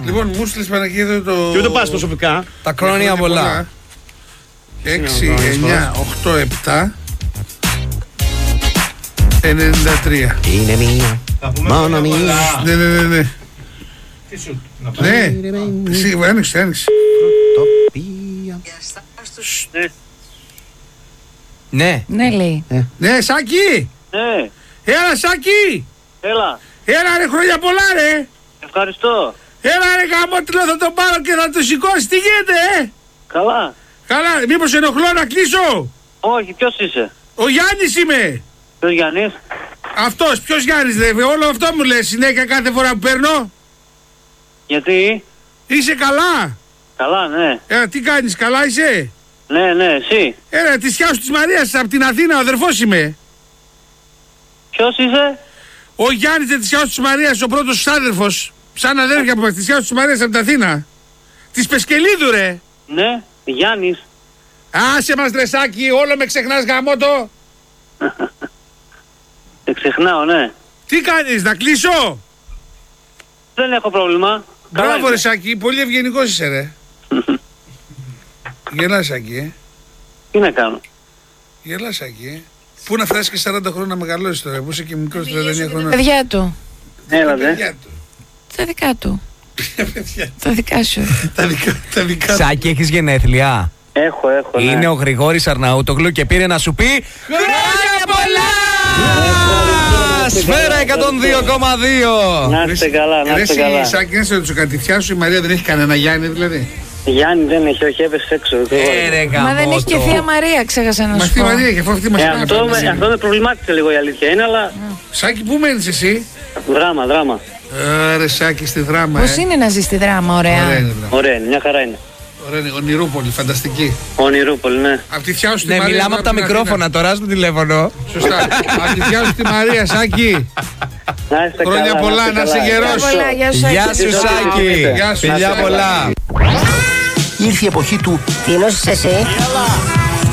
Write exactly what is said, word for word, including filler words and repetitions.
Λοιπόν, μου στείλες Παναγίδο το... Και ούτε πας προσωπικά. Τα χρόνια πολλά. έξι, εννιά, οκτώ, επτά, ενενήντα τρία. Είναι μία. Μόνο μία. Ναι, ναι, ναι, ναι. Τι σου, να πάμε. Ναι, εσύ, άνοιξε, άνοιξε. Ναι. Ναι, λέει. Ναι, Σάκη! Ναι, Έλα, Σάκη! έλα. Έλα, ρε, χρόνια πολλά, ρε! Ευχαριστώ. Έλα, ρε, γαμώ, τι λέω, θα τον πάρω και θα το σηκώσει, τι γίνεται, ε! Καλά. Καλά, μήπως ενοχλώ να κλείσω? Όχι, ποιος είσαι? Ο Γιάννης είμαι! Ποιος Γιάννης? Αυτός, ποιος Γιάννης, ρε, όλο αυτό μου λες συνέχεια κάθε φορά που παίρνω. Γιατί? Είσαι καλά? Καλά, ναι. Ε, τι κάνεις, καλά είσαι? Ναι, ναι, εσύ. Έλα, τη σκιά σου της Μαρίας από την Αθήνα, ο αδερφός είμαι. Ποιος είσαι? Ο Γιάννης της σκιά της Μαρίας, ο πρώτος άδερφος. Σαν αδέρφια από τη σκιά της Μαρίας από την Αθήνα. Της Πεσκελίδου, ρε. Ναι, Γιάννης. Άσε μας, Δρεσάκη, όλο με ξεχνάς, γαμώτο. Δεν ξεχνάω, ναι. Τι κάνεις, να κλείσω? Δεν έχω πρόβλημα. Μπράβο, ρε Σάκη, πολύ ευγενικός είσαι, ρε. Γελάς, Σάκη, ε. Τι να κάνω? Γελάς, Σάκη, ε. Πού να φτάσεις και σαράντα χρόνια να μεγαλώσεις τώρα, που είσαι και μικρός τριάντα εννιά χρόνια. Παιδιά του. Έλα, δε. Παιδιά του. Τα δικά του. Παιδιά του. Τα δικά σου. Τα δικά, τα δικά του. Σάκη, έχεις γενέθλια? Έχω, έχω, ναι. Είναι ο Γρηγόρης Αρναούτογλου και πήρε να σου πει χρόνια πολλά! Σφαίρα εκατόν δύο κόμμα δύο. Να είστε καλά, να Ρε είστε εσύ, καλά. Σάκη, να σε ρωτήσω κάτι, τη θεία σου η Μαρία δεν έχει κανένα Γιάννη, δηλαδή? Γιάννη δεν έχει, όχι, έπεσε έξω. Ε, ρε, Μα δεν έχει και γαμώτο. θεία Μαρία, ξέχασα να Μα σου τι πω. Μαρία έχει, αφού αυτή μας Ε, κάνει αυτό, αυτή με, μαζί. αυτό με προβλημάτισε λίγο η αλήθεια είναι, αλλά Σάκη, πού μένεις εσύ? δράμα, δράμα. Ε, ρε Σάκη, στη Δράμα, Πώς ε. είναι να ζει στη Δράμα, Ωραία ωραία. είναι, Δράμα. Ωραία είναι, μια χαρά είναι. Ωραία είναι, Ονειρούπολη, φανταστική. Ονειρούπολη, ναι. Απ' τη θεία σου τη Ναι, Μαρία. μιλάμε από τα την μικρόφωνα Αθήνα. τώρα στο τηλέφωνο. Σωστά. Απ' τη θεία σου τη Μαρία, Σάκη. Να είστε Χρόνια καλά, πολλά, να είσαι καλά. γερός. Πολλά, πολλά, γεια σου, Γεια Σάκη. σου, Σάκη. Γεια σου, Φιλιά Σάκη. πολλά. Ήρθε η εποχή του Τι νόσης εσύ? Έλα